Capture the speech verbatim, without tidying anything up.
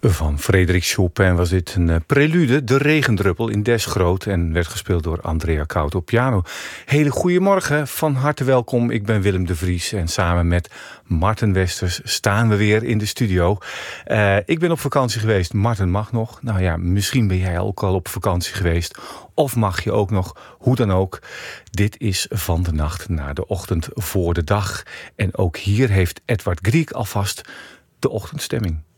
Van Frédéric Chopin was dit een uh, prelude, De Regendruppel in Des Groot, en werd gespeeld door Andrea Kout op piano. Hele goedemorgen, van harte welkom. Ik ben Willem de Vries en samen met Marten Westers staan we weer in de studio. Uh, ik ben op vakantie geweest, Marten mag nog. Nou ja, misschien ben jij ook al op vakantie geweest. Of mag je ook nog, hoe dan ook. Dit is Van de Nacht naar de Ochtend voor de Dag. En ook hier heeft Edward Grieg alvast de ochtendstemming.